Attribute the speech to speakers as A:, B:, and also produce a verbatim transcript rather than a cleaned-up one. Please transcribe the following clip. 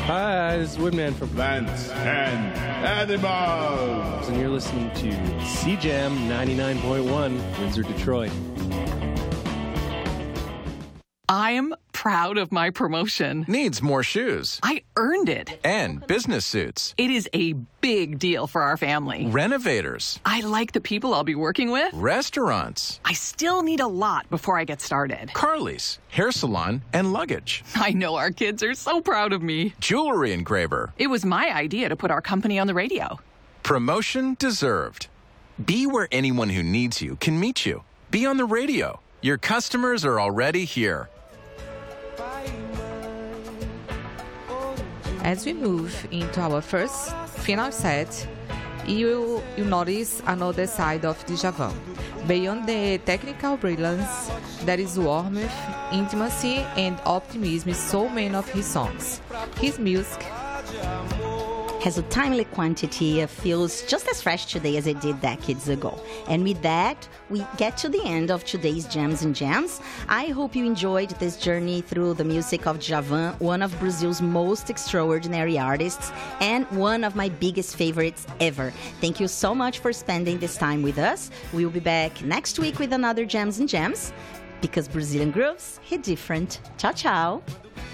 A: Hi, this is Woodman from
B: Plants and Animals.
A: and you're listening to C Jam ninety-nine point one, Windsor, Detroit.
C: I'm proud of my promotion.
D: Needs more shoes.
C: I earned it.
D: And business suits.
C: It is a big deal for our family.
D: Renovators.
C: I like the people I'll be working with.
D: Restaurants.
C: I still need a lot before I get started.
D: Car lease. Hair salon. And luggage.
C: I know our kids are so proud of me.
D: Jewelry engraver.
C: It was my idea to put our company on the radio.
D: Promotion deserved. Be where anyone who needs you can meet you. Be on the radio. Your customers are already here.
E: As we move into our first final set, you you notice another side of Djavan. Beyond the technical brilliance, there is warmth, intimacy, and optimism in so many of his songs. His music
F: has a timely quantity of feels just as fresh today as it did decades ago. And with that, we get to the end of today's Jams and Jams. I hope you enjoyed this journey through the music of Djavan, one of Brazil's most extraordinary artists and one of my biggest favorites ever. Thank you so much for spending this time with us. We'll be back next week with another Jams and Jams, because Brazilian grooves hit different. Ciao, ciao.